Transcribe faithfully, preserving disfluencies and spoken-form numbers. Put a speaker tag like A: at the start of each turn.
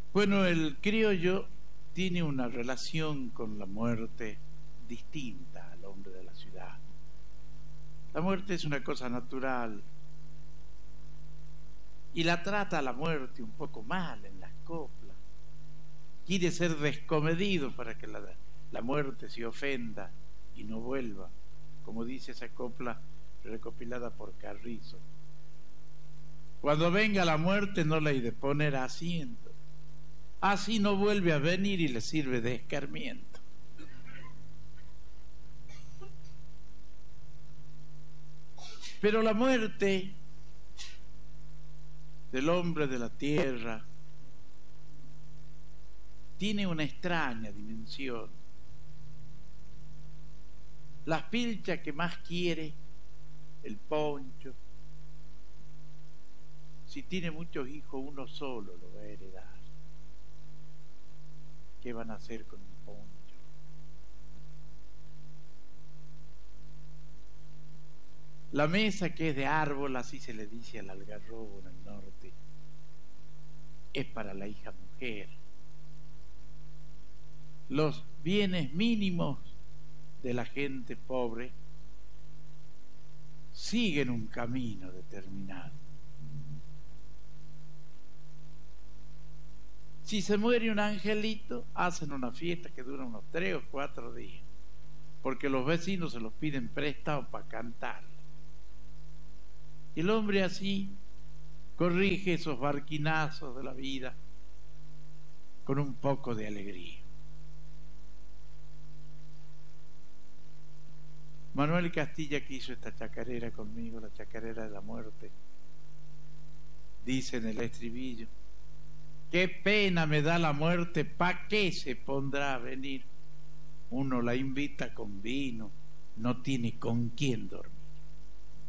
A: Bueno, el criollo tiene una relación con la muerte distinta al hombre de la ciudad. La muerte es una cosa natural y la trata a la muerte un poco mal en las coplas. Quiere ser descomedido para que la, la muerte se ofenda y no vuelva, como dice esa copla recopilada por Carrizo. Cuando venga la muerte no le hay de poner asiento, así no vuelve a venir y le sirve de escarmiento. Pero la muerte del hombre de la tierra tiene una extraña dimensión. Las pilchas que más quiere, el poncho, si tiene muchos hijos, uno solo lo va a heredar. ¿Qué van a hacer con un poncho? La mesa, que es de árbol, así se le dice al algarrobo en el norte, es para la hija mujer. Los bienes mínimos de la gente pobre siguen un camino determinado. Si se muere un angelito, hacen una fiesta que dura unos tres o cuatro días, porque los vecinos se los piden prestado para cantar. Y el hombre así corrige esos barquinazos de la vida con un poco de alegría. Manuel Castilla, que hizo esta chacarera conmigo, la chacarera de la muerte, dice en el estribillo: qué pena me da la muerte, ¿pa' qué se pondrá a venir? Uno la invita con vino, no tiene con quién dormir.